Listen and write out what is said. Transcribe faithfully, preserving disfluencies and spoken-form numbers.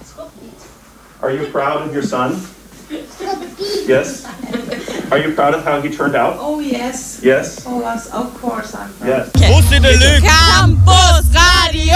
Are you proud of your son? Yes? Are you proud of how he turned out? Oh, yes. Yes? Oh, yes, of course I'm proud. Yes. Bussi Deluxe. Campus Radio.